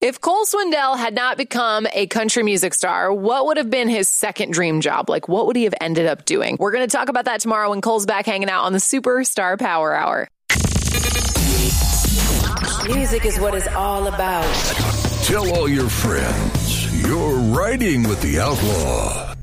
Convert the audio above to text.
If Cole Swindell had not become a country music star, what would have been his second dream job? Like, what would he have ended up doing? We're going to talk about that tomorrow when Cole's back hanging out on the Superstar Power Hour. Music is what it's all about. Tell all your friends you're riding with the Outlaws.